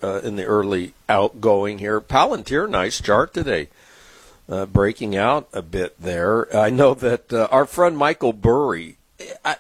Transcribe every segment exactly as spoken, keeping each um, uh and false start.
uh, in the early outgoing here. Palantir, nice chart today, uh, breaking out a bit there. I know that uh, our friend Michael Burry, I,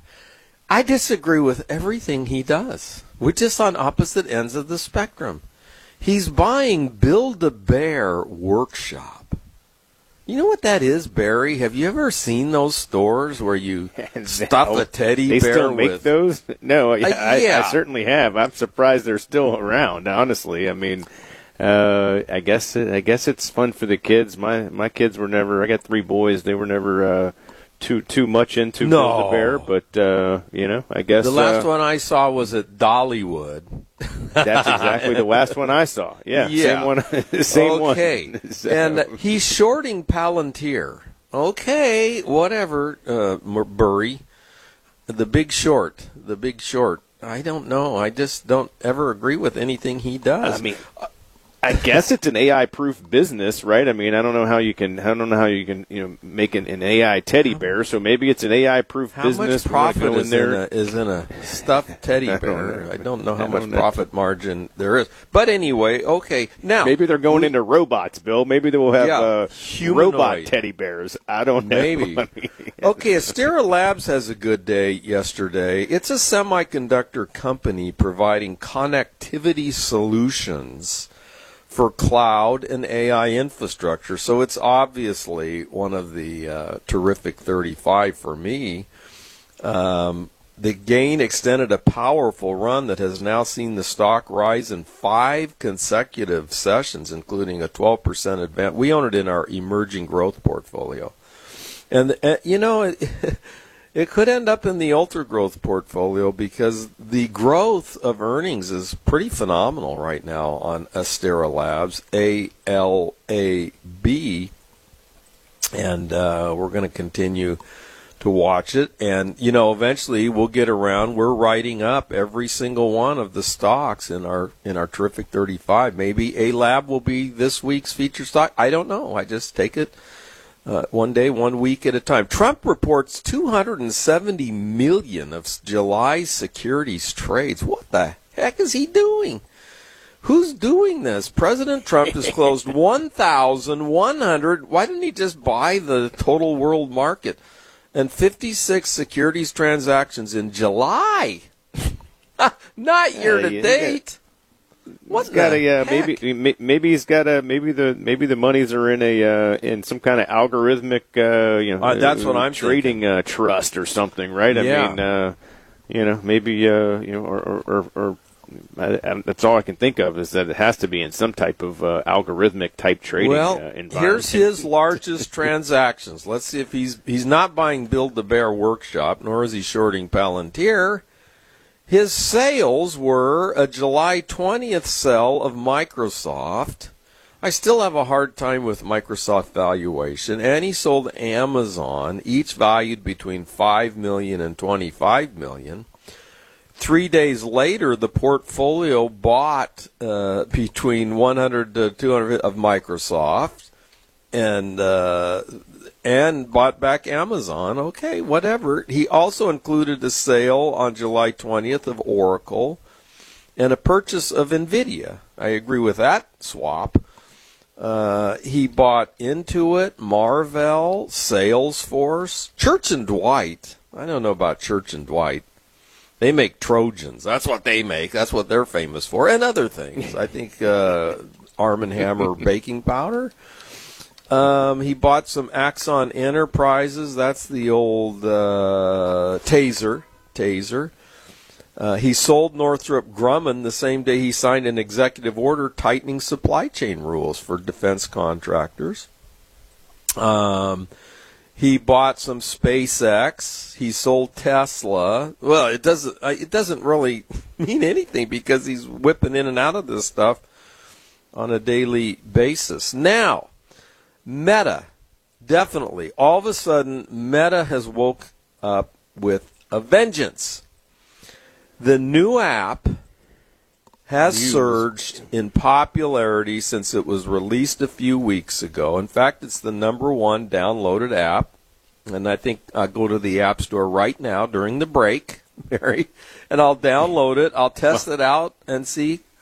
I disagree with everything he does. We're just on opposite ends of the spectrum. He's buying Build-A-Bear Workshop. You know what that is, Barry? Have you ever seen those stores where you stuff a teddy they bear still make with? Those? No, I, Uh, yeah. I, I certainly have. I'm surprised they're still around. Honestly, I mean, uh, I guess I guess it's fun for the kids. My my kids were never. I got three boys. They were never uh, too too much into No. Build-A-Bear, but uh, you know, I guess The last uh, one I saw was at Dollywood. that's exactly the last one I saw. Yeah, Yeah. same one. Same okay. one. So- And he's shorting Palantir. Okay, whatever, uh, Burry. The Big Short. The Big Short. I don't know. I just don't ever agree with anything he does. I mean, I guess it's an A I-proof business, right? I mean, I don't know how you can. I don't know how you can, you know, make an, an A I teddy bear. So maybe it's an A I-proof How business. much We wanna profit go is in there. in, a, is in a stuffed teddy I don't bear? know. I don't know how I much don't know. profit margin there is. But anyway, okay. Now Maybe they're going into robots, Bill. Maybe they will have Yeah, uh, humanoid. robot teddy bears. I don't know. Maybe. I mean, Okay, Astera Labs has a good day yesterday. It's a semiconductor company providing connectivity solutions for cloud and A I infrastructure. So it's obviously one of the uh, terrific thirty-five for me. Um, the gain extended a powerful run that has now seen the stock rise in five consecutive sessions, including a twelve percent advance. We own it in our emerging growth portfolio. And, uh, you know, it, it could end up in the ultra growth portfolio because the growth of earnings is pretty phenomenal right now on Astera Labs, A L A B. And uh, we're going to continue to watch it. And, you know, eventually we'll get around. We're writing up every single one of the stocks in our in our terrific thirty-five. Maybe A Lab will be this week's featured stock. I don't know. I just take it Uh, one day, one week at a time. Trump reports two hundred seventy million of July securities trades. What the heck is he doing? Who's doing this? President Trump has closed one thousand one hundred. Why didn't he just buy the total world market? And fifty-six securities transactions in July. Not year to Uh, you date. What's got the a uh, heck? maybe maybe he's got a maybe the maybe the monies are in a uh, in some kind of algorithmic uh, you know Uh, that's what I'm trading uh, trust or something, right? I Yeah. mean, uh, you know, maybe uh, you know, or or, or, or I, I, that's all I can think of is that it has to be in some type of uh, algorithmic type trading Well, uh, environment. here's his largest transactions. Let's see if he's he's not buying Build-A-Bear Workshop, nor is he shorting Palantir. His sales were a July twentieth sell of Microsoft. I still have a hard time with Microsoft valuation. And he sold Amazon, each valued between five million dollars and twenty-five million dollars. Three days later, the portfolio bought uh, between one hundred to two hundred of Microsoft and uh, and bought back Amazon. Okay, whatever. He also included a sale on July twentieth of Oracle and a purchase of NVIDIA. I agree with that swap. Uh, he bought Intuit, Marvell, Salesforce, Church and Dwight. I don't know about Church and Dwight. They make Trojans. That's what they make. That's what they're famous for. And other things. I think uh, Arm and Hammer baking powder. Um, he bought some Axon Enterprises. That's the old uh, Taser. Taser. Uh, he sold Northrop Grumman the same day he signed an executive order tightening supply chain rules for defense contractors. Um, he bought some SpaceX. He sold Tesla. Well, it doesn't. It doesn't really mean anything because he's whipping in and out of this stuff on a daily basis. Now, Meta, definitely. All of a sudden, Meta has woke up with a vengeance. The new app has News. surged in popularity since it was released a few weeks ago. In fact, it's the number one downloaded app. And I think I'll go to the App Store right now during the break, Mary, and I'll download it. I'll test it out and see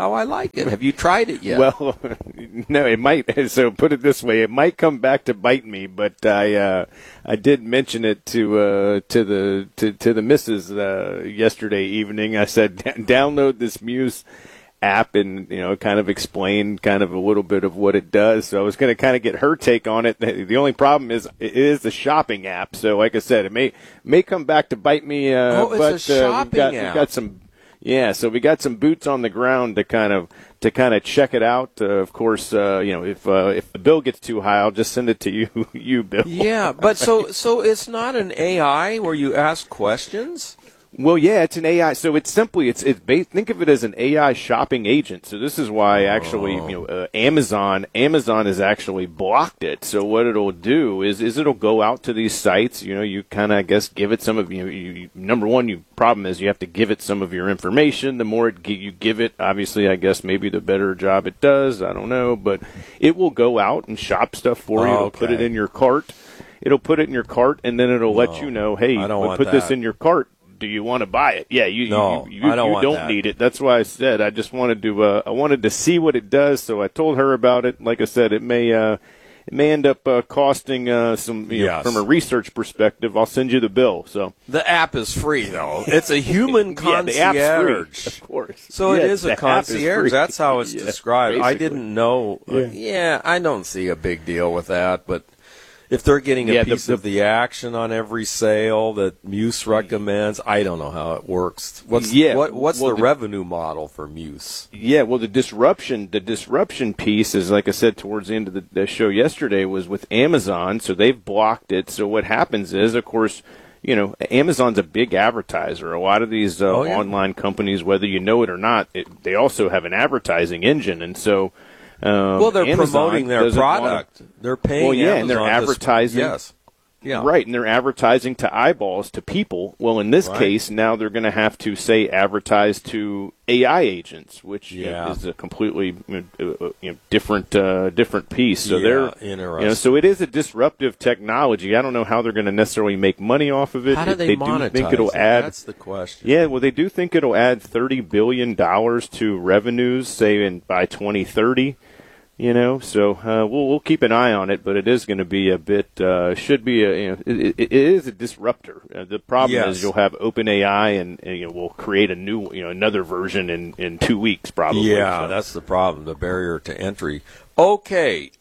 how I like it. Have you tried it yet? Well, no, it might. So put it this way, it might come back to bite me. But I, uh, I did mention it to uh, to the to, to the missus uh, yesterday evening. I said, download this Muse app and, you know, kind of explain kind of a little bit of what it does. So I was going to kind of get her take on it. The only problem is it is the shopping app. So like I said, it may may come back to bite me. Uh, oh, it's but, a shopping uh, we've got, app. We've got some, yeah. So we got some boots on the ground to kind of to kind of check it out. Uh, of course, uh, you know, if uh, if the bill gets too high, I'll just send it to you, you Bill. Yeah, but so so it's not an A I where you ask questions. Well, yeah, it's an A I. So it's simply it's it's based, think of it as an A I shopping agent. So this is why actually, you know, uh, Amazon Amazon has actually blocked it. So what it'll do is is it'll go out to these sites. You know, you kind of I guess give it some of you, you, you. Number one, you problem is you have to give it some of your information. The more it, you give it, obviously, I guess maybe the better job it does. I don't know, but it will go out and shop stuff for you. Oh, It'll okay. put it in your cart. It'll put it in your cart, and then it'll let No, you know, hey, I don't want put this that. in your cart. Do you want to buy it? Yeah, you No, you, you, I don't you want don't that. need it. That's why I said I just wanted to uh, I wanted to see what it does. So I told her about it. Like I said, it may uh, it may end up uh, costing uh, some you know, Yes. from a research perspective. I'll send you the bill. So The app is free, though. It's a human yeah, the app's concierge. free, of course. So it Yeah, is the a app is concierge. free. That's how it's Yeah, described. I basically. didn't know. uh, Yeah. yeah, I don't see a big deal with that. But if they're getting a Yeah, the- piece the- of the action on every sale that Muse recommends, I don't know how it works. What's Yeah, what, what's well, the, the- revenue model for Muse? Yeah, well, the disruption, the disruption piece is, like I said, towards the end of the, the show yesterday, was with Amazon. So they've blocked it. So what happens is, of course, you know, Amazon's a big advertiser. A lot of these uh, Oh, yeah. online companies, whether you know it or not, it, they also have an advertising engine, and so. Um, Well, they're Amazon promoting their doesn't wanna- product. They're paying. Well, yeah, and they're Amazon to sp- advertising. Yes. Yeah. Right, and they're advertising to eyeballs, to people. Well, in this Right. case, now they're going to have to, say, advertise to A I agents, which you know, Yeah. is a completely you know, uh, you know, different uh, different piece. So Yeah, they're interesting. You know, so it is a disruptive technology. I don't know how they're going to necessarily make money off of it. How do If they, they monetize do think it'll it? add. That's the question. Yeah, well, they do think it'll add thirty billion dollars to revenues, say, in by twenty thirty. You know, so uh, we'll we'll keep an eye on it, but it is going to be a bit. Uh, should be a. You know, it, it is a disruptor. Uh, the problem Yes. is you'll have OpenAI, and, and you know, we'll create a new, you know, another version in, in two weeks probably. Yeah, so. that's the problem, the barrier to entry. Okay.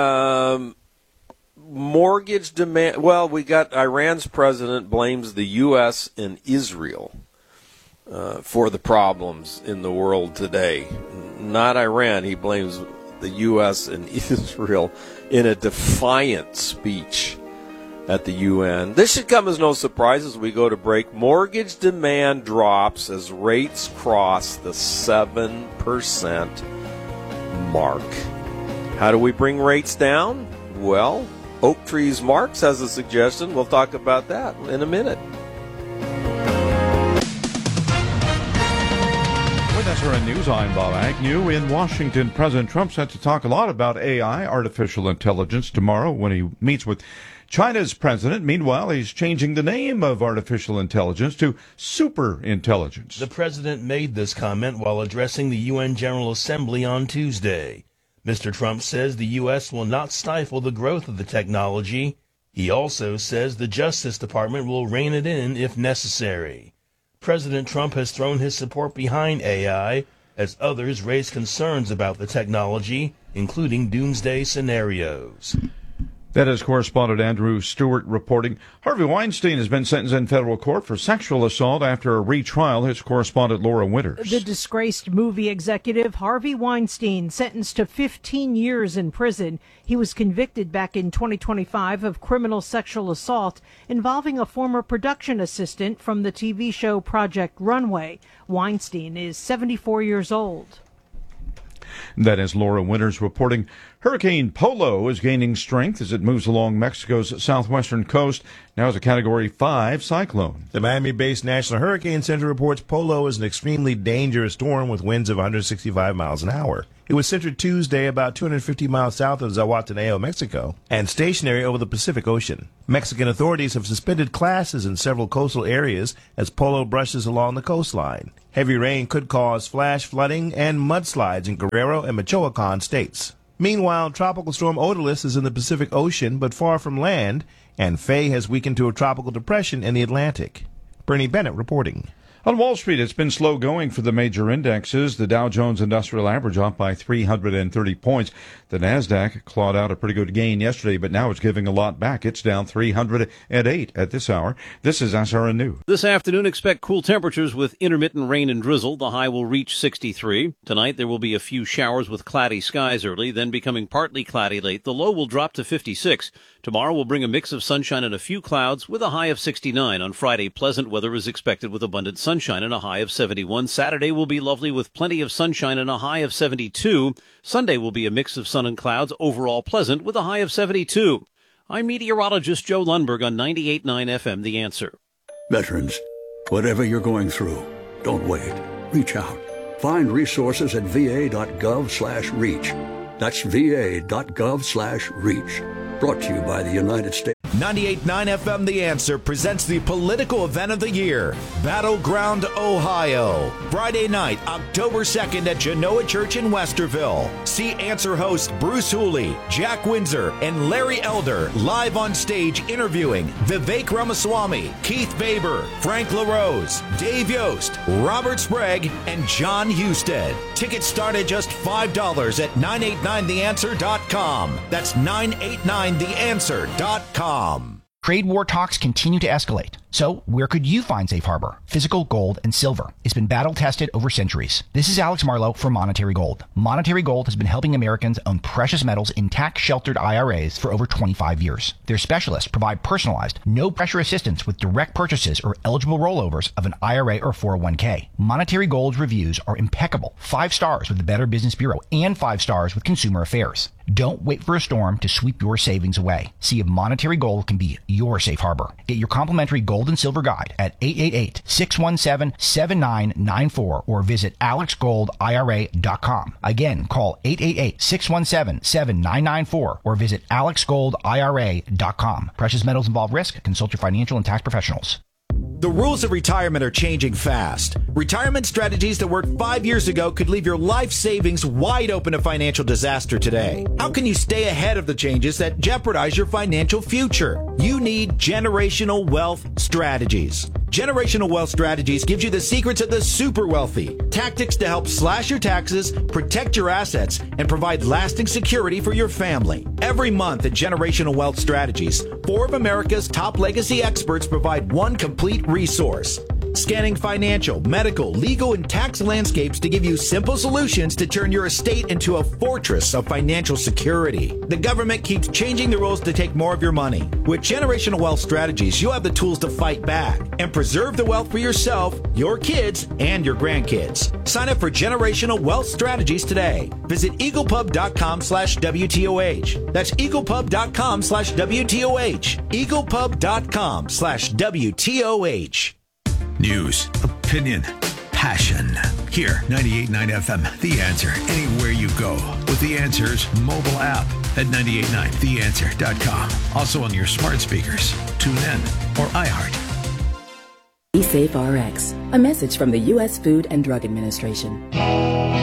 Um, mortgage demand. Well, we got Iran's president blames the U S and Israel uh, for the problems in the world today. Not Iran. He blames the U S and Israel in a defiant speech at the U N. This should come as no surprise as we go to break. Mortgage demand drops as rates cross the seven percent mark. How do we bring rates down? Well, Oak Tree's Marks has a suggestion. We'll talk about that in a minute. With S R N News, I'm Bob Agnew. In Washington, President Trump set to talk a lot about A I, artificial intelligence, tomorrow when he meets with China's president. Meanwhile, he's changing the name of artificial intelligence to super intelligence. The president made this comment while addressing the U N General Assembly on Tuesday. Mister Trump says the U S will not stifle the growth of the technology. He also says the Justice Department will rein it in if necessary. President Trump has thrown his support behind A I as others raise concerns about the technology, including doomsday scenarios. That is correspondent Andrew Stewart reporting. Harvey Weinstein has been sentenced in federal court for sexual assault after a retrial. His correspondent Laura Winters. The disgraced movie executive Harvey Weinstein sentenced to fifteen years in prison. He was convicted back in twenty twenty-five of criminal sexual assault involving a former production assistant from the T V show Project Runway. Weinstein is seventy-four years old. That is Laura Winters reporting. Hurricane Polo is gaining strength as it moves along Mexico's southwestern coast. Now is a Category five cyclone. The Miami-based National Hurricane Center reports Polo is an extremely dangerous storm with winds of one hundred sixty-five miles an hour. It was centered Tuesday about two hundred fifty miles south of Zahualtenango, Mexico, and stationary over the Pacific Ocean. Mexican authorities have suspended classes in several coastal areas as Polo brushes along the coastline. Heavy rain could cause flash flooding and mudslides in Guerrero and Michoacan states. Meanwhile, Tropical Storm Odalys is in the Pacific Ocean but far from land, and Faye has weakened to a tropical depression in the Atlantic. Bernie Bennett reporting. On Wall Street, it's been slow going for the major indexes. The Dow Jones Industrial Average off by three hundred thirty points. The Nasdaq clawed out a pretty good gain yesterday, but now it's giving a lot back. It's down three hundred eight at this hour. This is S R N News. This afternoon, expect cool temperatures with intermittent rain and drizzle. The high will reach sixty-three. Tonight, there will be a few showers with cloudy skies early, then becoming partly cloudy late. The low will drop to fifty-six. Tomorrow will bring a mix of sunshine and a few clouds with a high of sixty-nine. On Friday, pleasant weather is expected with abundant sunshine and a high of seventy-one. Saturday will be lovely with plenty of sunshine and a high of seventy-two. Sunday will be a mix of sun and clouds, overall pleasant with a high of seventy-two. I'm meteorologist Joe Lundberg on ninety-eight point nine F M, The Answer. Veterans, whatever you're going through, don't wait. Reach out. Find resources at va.gov slash reach. That's va.gov slash reach. Brought to you by the United States. ninety-eight point nine F M The Answer presents the political event of the year, Battleground Ohio. Friday night, October second at Genoa Church in Westerville. See Answer hosts Bruce Hooley, Jack Windsor, and Larry Elder live on stage interviewing Vivek Ramaswamy, Keith Baber, Frank LaRose, Dave Yost, Robert Sprague, and John Husted. Tickets start at just five dollars at nine eight nine the answer dot com. That's nine eight nine the answer dot com. Trade war talks continue to escalate. So where could you find safe harbor? Physical gold and silver. It's been battle tested over centuries. This is Alex Marlowe for Monetary Gold. Monetary Gold has been helping Americans own precious metals in tax-sheltered I R As for over twenty-five years. Their specialists provide personalized, no-pressure assistance with direct purchases or eligible rollovers of an I R A or four oh one k. Monetary Gold's reviews are impeccable. Five stars with the Better Business Bureau and five stars with Consumer Affairs. Don't wait for a storm to sweep your savings away. See if Monetary Gold can be your safe harbor. Get your complimentary gold and silver guide at eight eight eight, six one seven, seven nine nine four or visit alex gold I R A dot com. Again, call eight eight eight, six one seven, seven nine nine four or visit alex gold I R A dot com. Precious metals involve risk. Consult your financial and tax professionals. The rules of retirement are changing fast. Retirement strategies that worked five years ago could leave your life savings wide open to financial disaster today. How can you stay ahead of the changes that jeopardize your financial future? You need Generational Wealth Strategies. Generational Wealth Strategies gives you the secrets of the super wealthy, tactics to help slash your taxes, protect your assets, and provide lasting security for your family. Every month at Generational Wealth Strategies, four of America's top legacy experts provide one complete resource, scanning financial, medical, legal, and tax landscapes to give you simple solutions to turn your estate into a fortress of financial security. The government keeps changing the rules to take more of your money. With Generational Wealth Strategies, you have the tools to fight back and preserve the wealth for yourself, your kids, and your grandkids. Sign up for Generational Wealth Strategies today. Visit eaglepub.com slash WTOH. That's eaglepub.com slash WTOH. eaglepub.com slash WTOH. News, opinion, passion. Here, ninety-eight point nine F M, The Answer. Anywhere you go with The Answer's mobile app at nine eight nine the answer dot com. Also on your smart speakers. Tune in or iHeart. Be Safe R X, a message from the U S Food and Drug Administration.